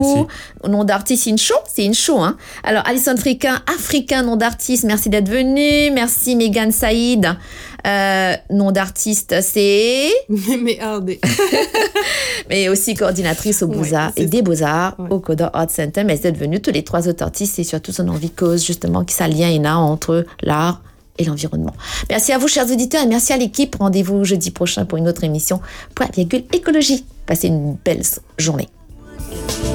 Nom d'artiste, c'est une show, hein. Alors, Alison Africain, nom d'artiste, merci d'être venu. Merci, Megan Saïd. Nom d'artiste, c'est... Mais aussi coordinatrice aux Beaux-Arts et des Beaux-Arts au Coda Art Center. Merci d'être venu. Tous les trois autres artistes, c'est surtout son envie cause, justement, que ça lien est là entre l'art et l'environnement. Merci à vous, chers auditeurs, et merci à l'équipe. Rendez-vous jeudi prochain pour une autre émission. Point virgule écologie. Passez une belle journée.